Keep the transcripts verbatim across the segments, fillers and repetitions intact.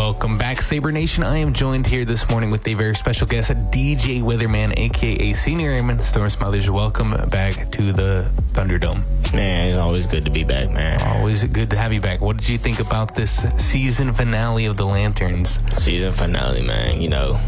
Welcome back, Saber Nation. I am joined here this morning with a very special guest, D J Weatherman, a k a. Senior Airman Storm Smothers. Welcome back to the Thunderdome. Man, it's always good to be back, man. Always good to have you back. What did you think about this season finale of The Lanterns? Season finale, man. You know,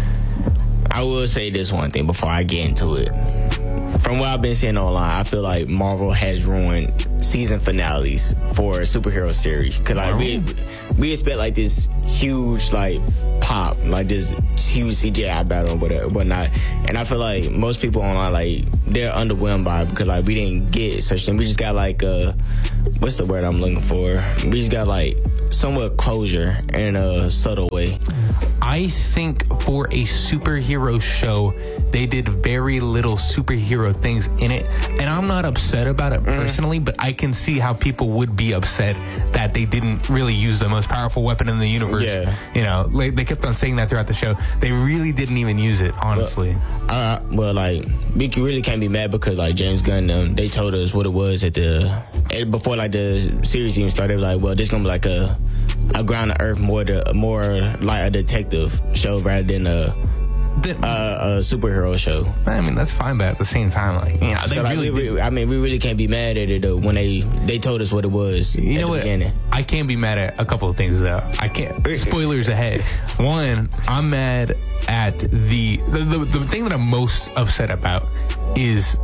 I will say this one thing before I get into it. From what I've been seeing online, I feel like Marvel has ruined season finales for a superhero series. Because like, we, we expect like this huge like pop, like this huge C G I battle and whatever, whatnot. And I feel like most people online, like, they're underwhelmed by it because like we didn't get such thing. We just got like uh what's the word I'm looking for? We just got like somewhat closure in a subtle way. I think for a superhero show, they did very little superhero things in it. And I'm not upset about it personally, mm. but I can see how people would be upset that they didn't really use the most powerful weapon in the universe. Yeah. You know, like, they kept on saying that throughout the show. They really didn't even use it, honestly. Well, uh, well like, we really can't be mad because, like, James Gunn, um, they told us what it was at the, at, before, like, the series even started. They were like, well, this is going to be like a, a ground to earth, more, to, more like a detective show rather than a, the, uh, a superhero show. I mean, that's fine, but at the same time, like, you know, so like, really we, we, I mean, we really can't be mad at it though when they they told us what it was. You at know the what? Beginning. I can't be mad at a couple of things though. I can't. Spoilers ahead. One, I'm mad at the the, the the thing that I'm most upset about is,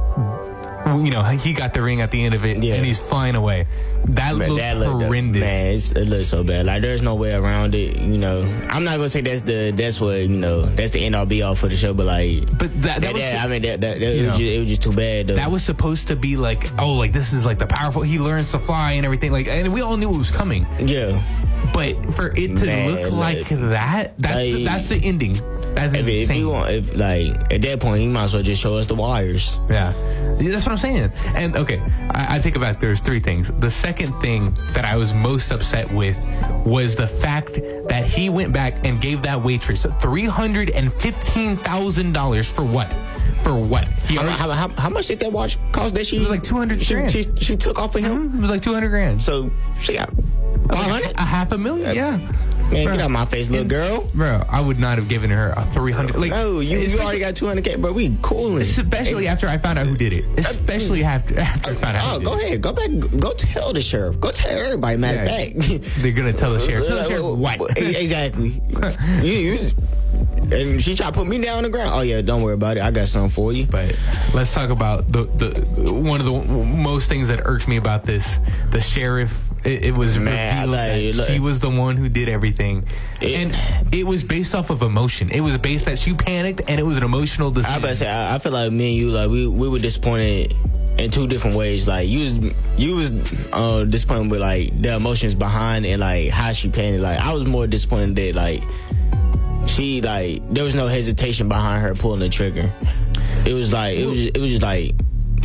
you know, he got the ring at the end of it, yeah. and he's flying away. That man, looks that looked horrendous. Up, man, it's, it looks so bad. Like, there's no way around it. You know, I'm not gonna say that's the that's what you know that's the end all be all for the show, but like, but that, that, that, was, that I mean, that, that, that it, was just, it was just too bad. Though. That was supposed to be like, oh, like this is like the powerful. He learns to fly and everything. Like, and we all knew it was coming. Yeah. But for it to man, look like, like that, that's like, the, that's the ending. That's if, insane. If you want, if like at that point, you might as well just show us the wires. Yeah, that's what I'm saying. And okay, I, I take it back. There's three things. The second thing that I was most upset with was the fact that he went back and gave that waitress three hundred and fifteen thousand dollars for what? For what? He how, how, how, how much did that watch cost? That she it was like two hundred she, grand. She, she took off of him. Mm-hmm. It was like two hundred grand. So she got five hundred, like a, a half a million. Yeah. Man, bro, get out my face, little girl. Bro, I would not have given her a three hundred. Like, no, you, you already got two hundred K, bro. We coolin'. Especially after I found out who did it. Especially after, after I found out. Oh, who go did ahead. Go back. Go tell the sheriff. Go tell everybody, matter of yeah, fact. They're going to tell the sheriff. Tell the sheriff what? Exactly. you, you, and she tried to put me down on the ground. Oh, yeah, don't worry about it. I got something for you. But let's talk about the, the one of the most things that irked me about this. The sheriff. It, it was Man, revealed like, that she was the one who did everything. It, and it was based off of emotion. It was based that she panicked and it was an emotional decision. I about to say, I, I feel like me and you, like, we, we were disappointed in two different ways. Like, you was, you was uh, disappointed with, like, the emotions behind and, like, how she panicked. Like, I was more disappointed that, like, she, like, there was no hesitation behind her pulling the trigger. It was like, it was just, it was just like,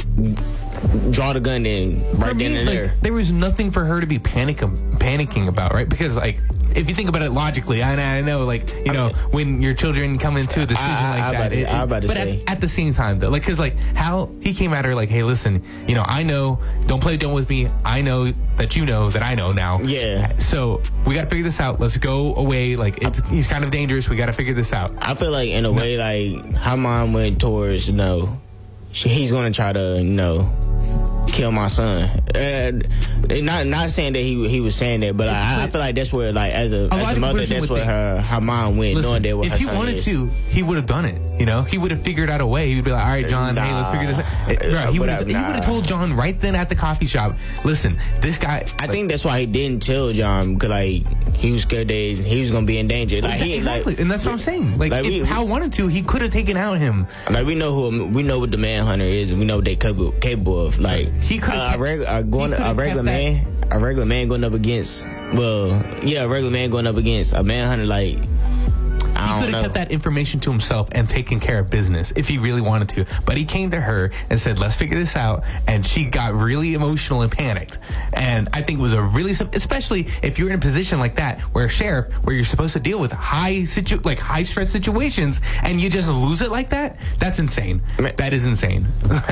draw the gun in right me, then and like, there. There was nothing for her to be panicking panicking about, right? Because, like, if you think about it logically, I, I know, like, you know, when your children come into a decision I, I, like I that. To, it, I about to but say. At, at the same time, though, like, because, like, how he came at her, like, hey, listen, you know, I know, don't play dumb with me. I know that you know that I know now. Yeah. So we got to figure this out. Let's go away. Like, it's, he's kind of dangerous. We got to figure this out. I feel like, in a no. way, like, her mom went towards, you know, she, he's going to try to, you know, kill my son. Uh, not not saying that he he was saying that, but I, I feel like that's where, like, as a, a as a mother, that's where her her mom went. Listen, knowing that what if her he son wanted is. to, he would have done it. You know, he would have figured out a way. He would be like, all right, John, nah, hey, let's figure this out. Bro, he would have nah. told John right then at the coffee shop, listen, this guy. I like, think that's why he didn't tell John, because, like, he was scared that he was gonna be in danger. Like, exactly, he, exactly. Like, and that's what I'm saying. Like, like if we, Hal wanted to, he could have taken out him. Like, we know who we know what the Manhunter is, and we know what they capable, capable of. Like, he could uh, a, reg, a, going, a regular man, that. a regular man going up against. Well, yeah, a regular man going up against a Manhunter. Like, he could have kept that information to himself and taken care of business if he really wanted to. But he came to her and said, let's figure this out. And she got really emotional and panicked. And I think it was a really, especially if you're in a position like that, where a sheriff, where you're supposed to deal with high situ, like high stress situations, and you just lose it like that, that's insane. That is insane.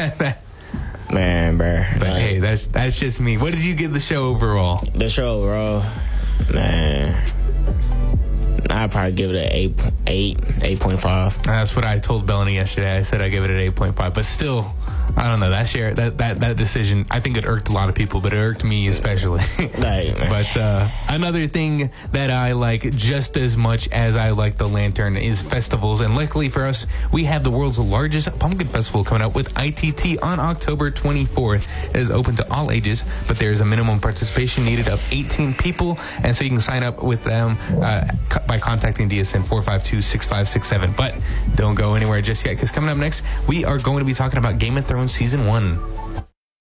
Man, bro. But like, hey, that's that's just me. What did you give the show overall? The show overall, man. I'd probably give it an eight, eight, eight point five. That's what I told Bellany yesterday. I said I give it an eight point five, but still, I don't know. That share, that, that, that decision, I think it irked a lot of people, but it irked me especially. Right, but uh, another thing that I like just as much as I like the Lantern is festivals. And luckily for us, we have the world's largest pumpkin festival coming up with I T T on October twenty-fourth. It is open to all ages, but there is a minimum participation needed of eighteen people. And so you can sign up with them uh, by contacting D S N four five two, six five six seven. But don't go anywhere just yet, because coming up next, we are going to be talking about Game of Thrones Season one.